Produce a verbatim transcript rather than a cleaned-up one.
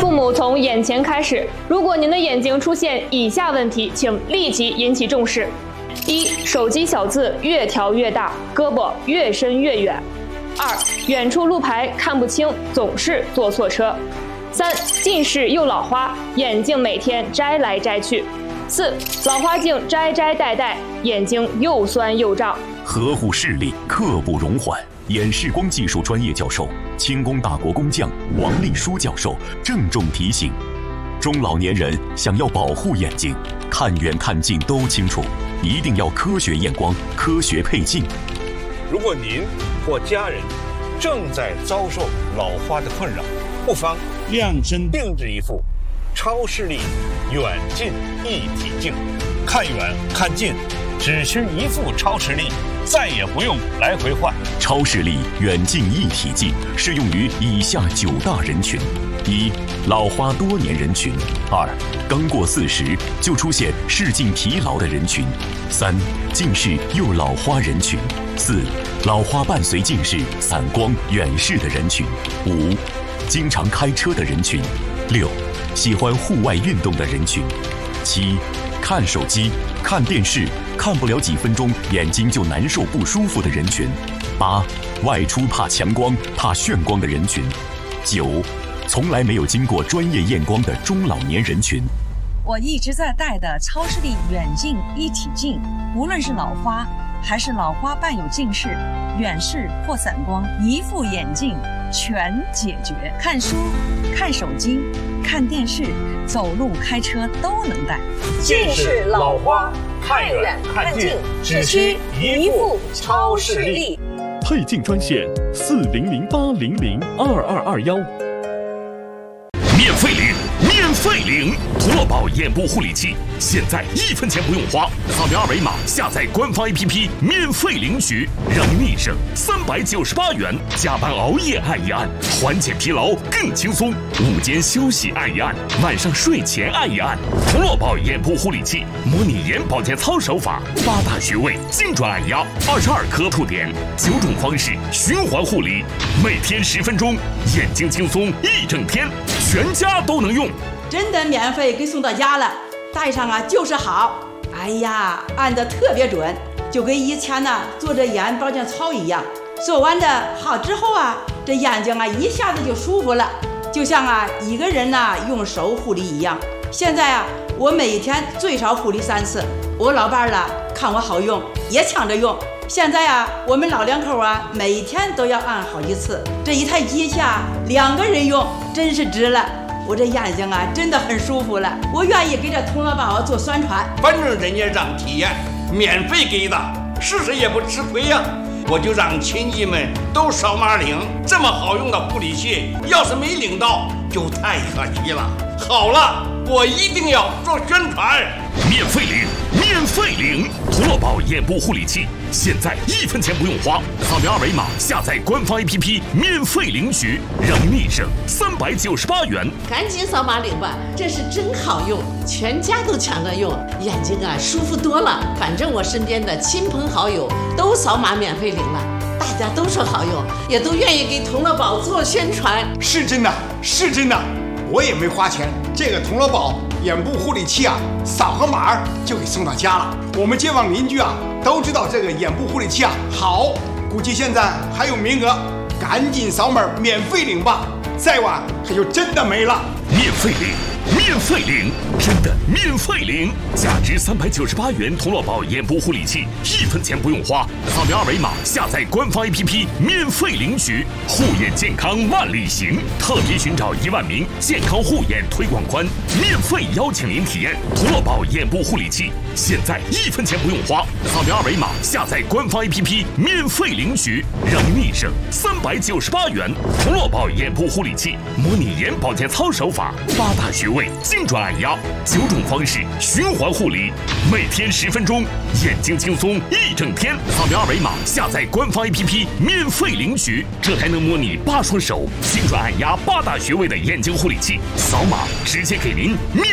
父母从眼前开始。如果您的眼睛出现以下问题，请立即引起重视：一、手机小字越调越大，胳膊越伸越远；二、远处路牌看不清，总是坐错车；三、近视又老花，眼镜每天摘来摘去；四、老花镜摘摘戴戴，眼睛又酸又胀。 呵护视力，刻不容缓。眼视光技术专业教授、清宫大国工匠王立书教授郑重提醒：中老年人想要保护眼睛，看远看近都清楚，一定要科学验光、科学配镜。 如果您或家人正在遭受老花的困扰，不妨量身定制一副超视力远近一体镜，看远看近只需一副超视力，再也不用来回换。 超视力远近一体镜适用于以下九大人群：一、老花多年人群；二、刚过四十就出现视镜疲劳的人群；三、近视又老花人群；四、老花伴随近视、散光、远视的人群；五、经常开车的人群；六、喜欢户外运动的人群；七、看手机、看电视看不了几分钟眼睛就难受不舒服的人群；八、外出怕强光、怕眩光的人群；九、从来没有经过专业验光的中老年人群。 我一直在戴的超视力远近一体镜，无论是老花还是老花伴有近视、远视或散光，一副眼镜全解决。看书、看手机、看电视、走路、开车都能戴。 近视、老花，看远看近只需一副超视力。 配镜专线：四零零八零零二二二幺。 免费领，免费领！涂乐宝眼部护理器，现在一分钱不用花，扫描二维码下载官方 A P P， 免费领取，让你省三百九十八元。加班熬夜按一按，缓解疲劳更轻松；午间休息按一按，晚上睡前按一按。涂乐宝眼部护理器，模拟眼保健操手法，八大穴位精准按压，二十二颗凸点，九种方式循环护理，每天十分钟，眼睛轻松一整天，全家都能用。 真的免费给送到家了，戴上啊就是好。哎呀，按得特别准，就跟以前呢做这眼保健操一样。做完的好之后啊，这眼睛啊一下子就舒服了，就像啊一个人呢用手护理一样。现在啊，我每天最少护理三次。我老伴儿了看我好用，也抢着用。现在啊，我们老两口啊每天都要按好几次。这一台机下两个人用，真是值了。我这眼睛啊真的很舒服了，我愿意给这童乐宝做宣传。 反正人家让体验，免费给的，试试也不吃亏呀。我就让亲戚们都扫码领，这么好用的护理器，要是没领到就太可惜了。好了，我一定要做宣传。 免费领，免费领！涂乐宝眼部护理器，现在一分钱不用花，扫描二维码下载官方 A P P， 免费领取，让你省三百九十八元。 赶紧扫码领吧，这是真好用，全家都抢着用，眼睛啊舒服多了。反正我身边的亲朋好友都扫码免费领了，大家都说好用，也都愿意给童乐宝做宣传。 是真的，是真的，我也没花钱。这个童乐宝眼部护理器啊，扫个码就给送到家了。我们街坊邻居啊都知道这个眼部护理器啊好，估计现在还有名额，赶紧扫码免费领吧，再晚它就真的没了。 免费领，免费领，真的免费领！价值三百九十八元童乐宝眼部护理器，一分钱不用花，扫描二维码下载官方 A P P， 免费领取。护眼健康万里行，特别寻找一万名健康护眼推广官，免费邀请您体验童乐宝眼部护理器。现在一分钱不用花，扫描二维码下载官方 A P P， 免费领取，让你省三百九十八元。童乐宝眼部护理器，模拟眼保健操手法，八大穴位精准按压，九种方式循环护理，每天十分钟，眼睛轻松一整天。扫描二维码下载官方 A P P， 免费领取，这还能模拟八双手精准按压八大穴位的眼睛护理器，扫码直接给您免